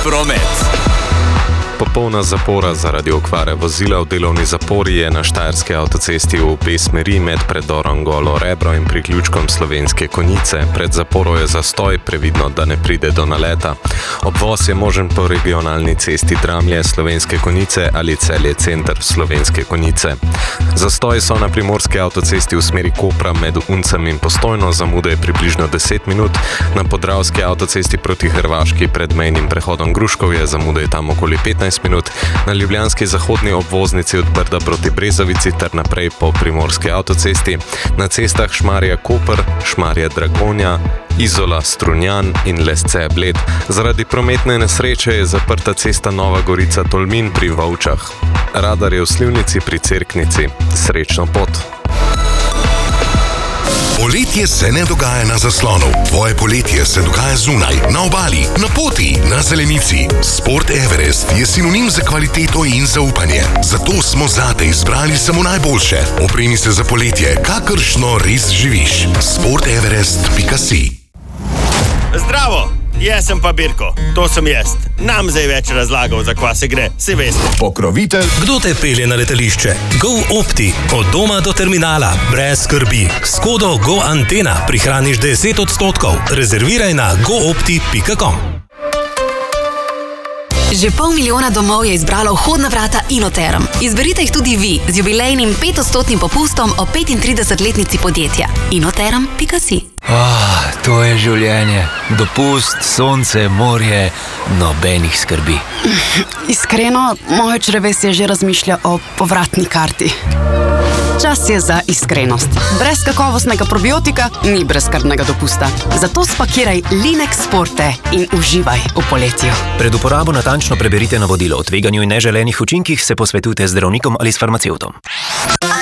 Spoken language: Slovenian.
promet. Popolna zapora zaradi okvare vozila v delovni zapori je na štajerski avtocesti v obe smeri med predorom Golo Rebro in priključkom Slovenske Konjice. Pred zaporo je zastoj, previdno, da ne pride do naleta. Obvoz je možen po regionalni cesti Dramlje Slovenske Konjice ali Celje center Slovenske Konjice. Zastoj so na primorski avtocesti v smeri Kopra med Uncem in Postojno, zamude je približno 10 minut. Na podravski avtocesti proti Hrvaški pred mejnim prehodom Gruškovje, zamude je tam okoli 15 minut, na ljubljanski zahodni obvoznici od Brda proti Brezovici ter naprej po primorski avtocesti, na cestah Šmarje-Koper, Šmarje-Dragonja, Izola-Strunjan in Lesce-Bled. Zaradi prometne nesreče je zaprta cesta Nova Gorica-Tolmin pri Volčah. Radar je v Slivnici pri Cerknici. Srečno pot! Poletje se ne dogaja na zaslonu. Tvoje poletje se dogaja zunaj, na obali, na poti, na zelenici. Sport Everest je sinonim za kvaliteto in zaupanje. Zato smo zate izbrali samo najboljše. Opremi se za poletje, kakršno res živiš. sporteverest.si. Zdravo! Jaz sem pa Birko, to sem jaz. Nam zdaj več razlagal, za kva se gre, si veste. Pokrovitelj. Kdo te pelje na letališče? GoOpti. Od doma do terminala. Brez skrbi. S kodo GoAntena prihraniš 10%. Rezerviraj na goopti.com. Že 500 000 domov je izbralo vhodna vrata Inoterm. Izberite jih tudi vi z jubilejnim 5% popustom o 35-letnici podjetja. Inoterm.si. To je življenje. Dopust, sonce, morje, nobenih skrbi. Iskreno, moje črevesje že razmišlja o povratni karti. Čas je za iskrenost. Brez kakovostnega probiotika ni brezskrbnega dopusta. Zato spakiraj Linex Forte in uživaj v poletju. Pred uporabo natančno preberite navodilo o tveganju in neželenih učinkih, se posvetujte z zdravnikom ali s farmacevtom.